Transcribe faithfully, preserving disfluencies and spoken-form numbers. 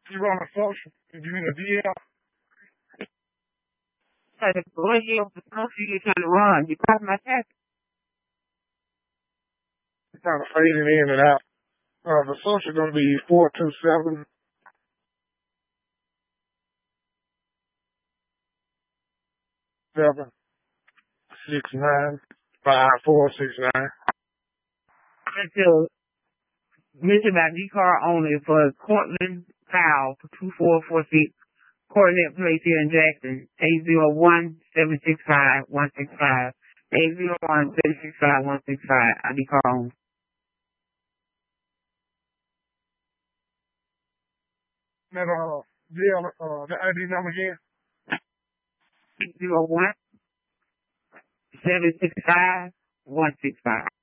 You run a social? Did you in a D L? Like, what year of the country you trying to run? You caught my tax? It's kind of fading in and out. Uh, the social gonna be four two seven. Seven six nine five four six nine. Until mention about G-Car only for Cortland Powell for two four four six. Coordinate place here in Jackson. eight zero one, seven six five, one six five. eight zero one, seven six five, one six five. I G-Car only. That, uh, jail, uh, the I D number again? eight zero one, seven six five, one six five.